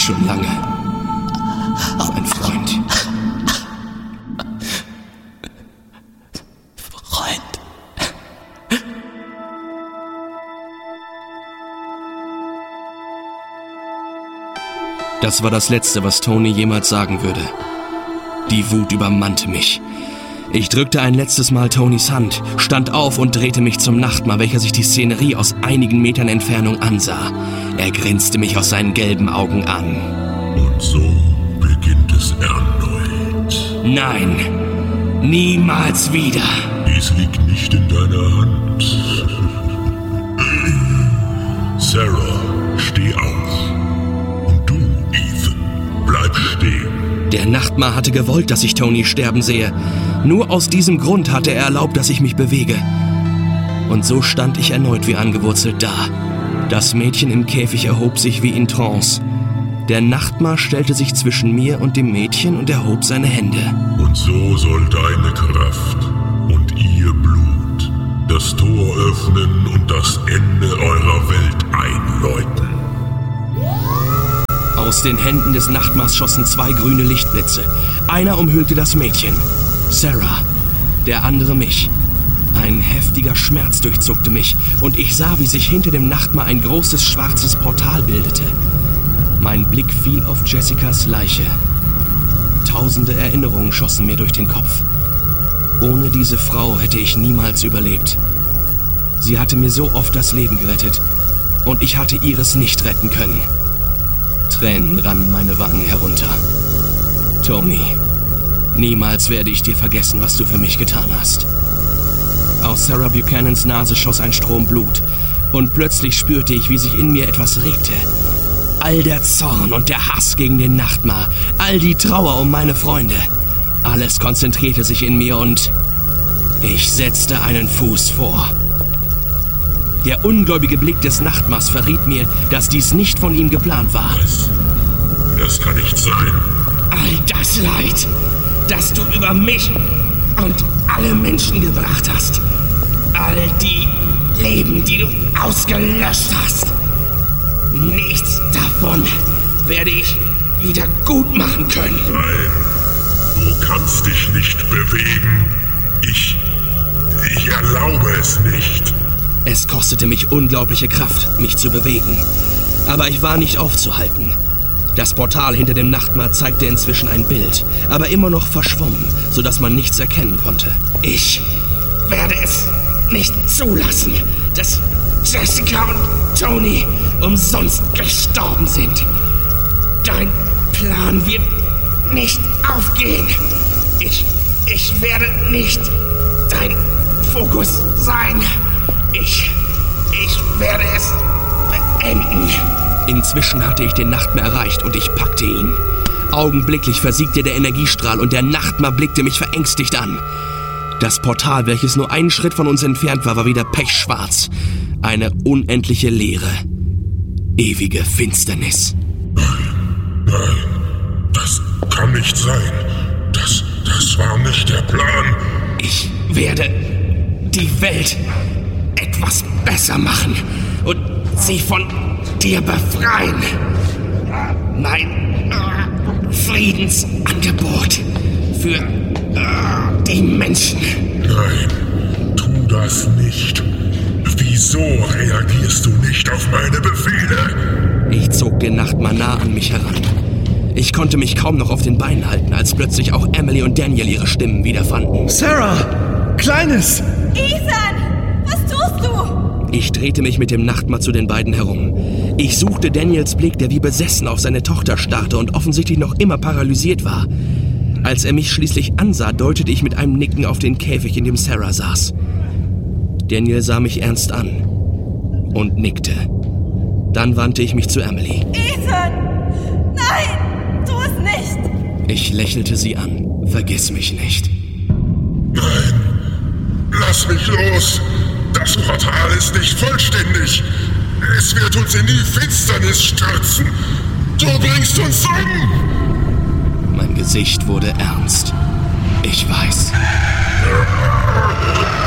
schon lange. Mein Freund. Das war das Letzte, was Tony jemals sagen würde. Die Wut übermannte mich. Ich drückte ein letztes Mal Tonys Hand, stand auf und drehte mich zum Nachtmar, welcher sich die Szenerie aus einigen Metern Entfernung ansah. Er grinste mich aus seinen gelben Augen an. Und so beginnt es erneut. Nein, niemals wieder. Dies liegt nicht in deiner Hand. Sarah, steh auf. Und du, Ethan, bleib stehen. Der Nachtmar hatte gewollt, dass ich Tony sterben sehe. Nur aus diesem Grund hatte er erlaubt, dass ich mich bewege. Und so stand ich erneut wie angewurzelt da. Das Mädchen im Käfig erhob sich wie in Trance. Der Nachtmar stellte sich zwischen mir und dem Mädchen und erhob seine Hände. Und so soll deine Kraft und ihr Blut das Tor öffnen und das Ende eurer Welt einläuten. Aus den Händen des Nachtmars schossen 2 grüne Lichtblitze. Einer umhüllte das Mädchen, Sarah, der andere mich. Ein heftiger Schmerz durchzuckte mich und ich sah, wie sich hinter dem Nachtmar ein großes schwarzes Portal bildete. Mein Blick fiel auf Jessicas Leiche. Tausende Erinnerungen schossen mir durch den Kopf. Ohne diese Frau hätte ich niemals überlebt. Sie hatte mir so oft das Leben gerettet und ich hatte ihres nicht retten können. Tränen rannen meine Wangen herunter. Tony, niemals werde ich dir vergessen, was du für mich getan hast. Aus Sarah Buchanans Nase schoss ein Strom Blut und plötzlich spürte ich, wie sich in mir etwas regte. All der Zorn und der Hass gegen den Nachtmar, all die Trauer um meine Freunde. Alles konzentrierte sich in mir und ich setzte einen Fuß vor. Der ungläubige Blick des Nachtmars verriet mir, dass dies nicht von ihm geplant war. Das kann nicht sein. All das Leid, das du über mich und alle Menschen gebracht hast. All die Leben, die du ausgelöscht hast. Nichts davon werde ich wieder gut machen können. Nein, du kannst dich nicht bewegen. Ich erlaube es nicht. Es kostete mich unglaubliche Kraft, mich zu bewegen. Aber ich war nicht aufzuhalten. Das Portal hinter dem Nachtmar zeigte inzwischen ein Bild, aber immer noch verschwommen, sodass man nichts erkennen konnte. Ich werde es nicht zulassen, dass Jessica und Tony umsonst gestorben sind. Dein Plan wird nicht aufgehen. Ich werde nicht dein Fokus sein. Ich werde es beenden. Inzwischen hatte ich den Nachtmar erreicht und ich packte ihn. Augenblicklich versiegte der Energiestrahl und der Nachtmar blickte mich verängstigt an. Das Portal, welches nur einen Schritt von uns entfernt war, war wieder pechschwarz. Eine unendliche Leere. Ewige Finsternis. Nein, das kann nicht sein. Das war nicht der Plan. Ich werde die Welt etwas besser machen und sie von dir befreien. Mein Friedensangebot für die Menschen. Nein, tu das nicht. Wieso reagierst du nicht auf meine Befehle? Ich zog den Nachtmar nah an mich heran. Ich konnte mich kaum noch auf den Beinen halten, als plötzlich auch Emily und Daniel ihre Stimmen wiederfanden. Sarah! Kleines! Ethan! Was tust du? Ich drehte mich mit dem Nachtmar zu den beiden herum. Ich suchte Daniels Blick, der wie besessen auf seine Tochter starrte und offensichtlich noch immer paralysiert war. Als er mich schließlich ansah, deutete ich mit einem Nicken auf den Käfig, in dem Sarah saß. Daniel sah mich ernst an und nickte. Dann wandte ich mich zu Emily. Ethan! Nein! Tu es nicht! Ich lächelte sie an. Vergiss mich nicht. Nein! Lass mich los! Das Portal ist nicht vollständig! Es wird uns in die Finsternis stürzen! Du bringst uns um! Mein Gesicht wurde ernst. Ich weiß.